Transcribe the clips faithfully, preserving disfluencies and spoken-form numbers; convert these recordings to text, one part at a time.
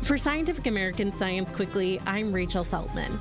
For Scientific American Science Quickly, I'm Rachel Feltman.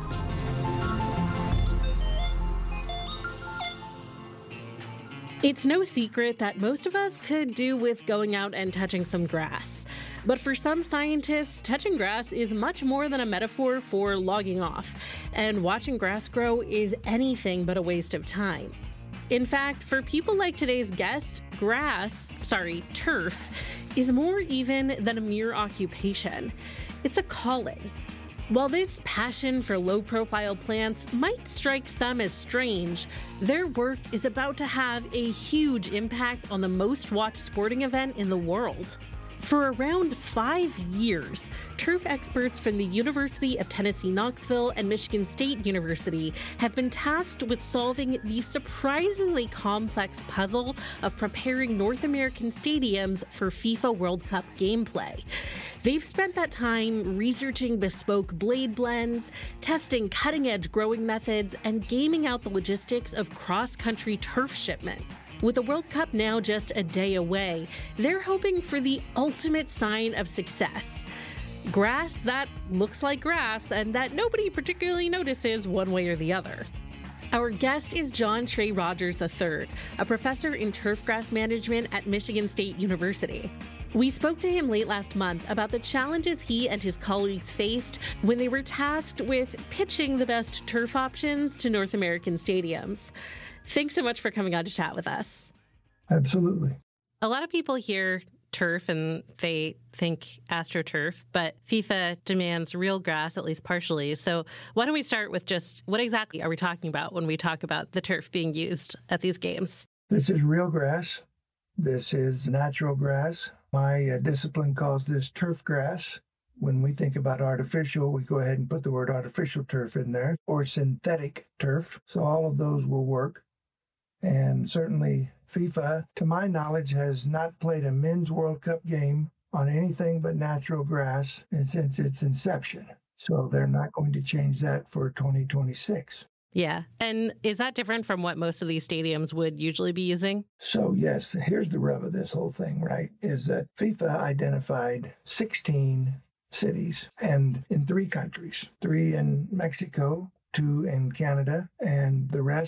It's no secret that most of us could do with going out and touching some grass. But for some scientists, touching grass is much more than a metaphor for logging off, and watching grass grow is anything but a waste of time. In fact, for people like today's guest, grass, sorry, turf, is more even than a mere occupation. It's a calling. While this passion for low-profile plants might strike some as strange, their work is about to have a huge impact on the most-watched sporting event in the world. For around five years, turf experts from the University of Tennessee, Knoxville and Michigan State University have been tasked with solving the surprisingly complex puzzle of preparing North American stadiums for FIFA World Cup gameplay. They've spent that time researching bespoke blade blends, testing cutting-edge growing methods, and gaming out the logistics of cross-country turf shipment. With the World Cup now just a day away, they're hoping for the ultimate sign of success. Grass that looks like grass and that nobody particularly notices one way or the other. Our guest is John Trey Rogers the third, a professor in turfgrass management at Michigan State University. We spoke to him late last month about the challenges he and his colleagues faced when they were tasked with pitching the best turf options to North American stadiums. Thanks so much for coming on to chat with us. Absolutely. A lot of people hear turf and they think AstroTurf, but FIFA demands real grass, at least partially. So why don't we start with just what exactly are we talking about when we talk about the turf being used at these games? This is real grass. This is natural grass. My uh, discipline calls this turf grass. When we think about artificial, we go ahead and put the word artificial turf in there, or synthetic turf. So all of those will work. And certainly FIFA, to my knowledge, has not played a men's World Cup game on anything but natural grass since its inception. So they're not going to change that for twenty twenty-six. Yeah. And is that different from what most of these stadiums would usually be using? So yes, here's the rub of this whole thing, right, is that FIFA identified sixteen cities, and in three countries, three in Mexico, two in Canada, and the rest